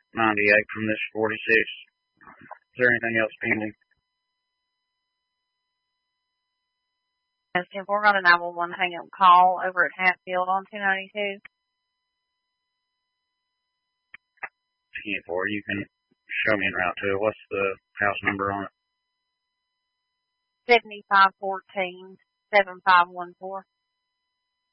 from this 46. Is there anything else pending? If we're on a 911 hang-up call over at Hatfield on 292. 10-4, you can show me en route to it. What's the house number on it? 7514-7514.